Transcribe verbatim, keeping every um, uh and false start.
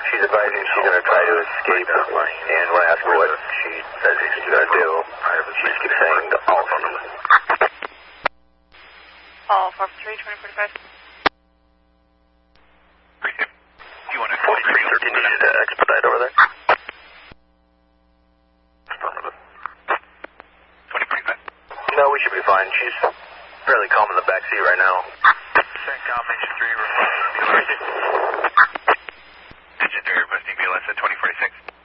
She's advising she's going to try to escape, and when I ask her what she says she's going to do, she just keeps saying the all phone number. All four three, twenty forty-five. Do you want to forty-three thirteen needed to expedite over there? twenty forty-five. No, we should be fine. She's fairly calm in the backseat right now. CENTCOM, Engine three, requesting B L S. Engine three, requesting B L S at twenty forty-six.